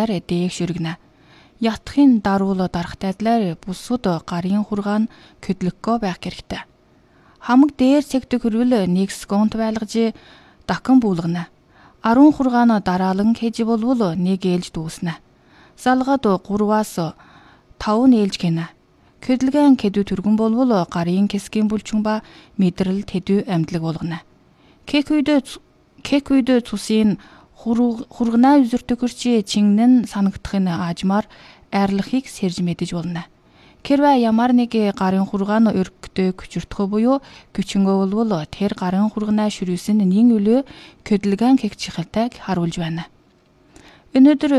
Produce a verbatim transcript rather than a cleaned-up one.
талаар дээх шүргэнэ. Ятхын даруул дарахтай талаар бусууд гарын хургаан көдлөггөө байх хэрэгтэй. Хамаг дээр цэгдэг хөрвөл нэг секунд байлгаж дахин буулгана. Арун хургаан дараалан хийж болвол нэг ээлж дүүснэ. Салгаад гурваас тав нээлж гэнэ. Көдлгэн кэдүү түргэн болвол гарын кэсгийн булчин ба мэдрэл тэдүү амьдлаг болгоно. Кекүйдө кекүйдө цусын хургана үзүртөгөрчи чингэн санагдахын аажмаар айрлахыг сэрж мэдэж болно. Хэрвээ ямар нэг гарын хургаан өргөдөө күчиртгөө буюу күчингөө болвол тэр гарын хурганаа шүрүүсэн нин өлөө көдлгэн кек чихэлтайг харуулж байна. Өнөөдөр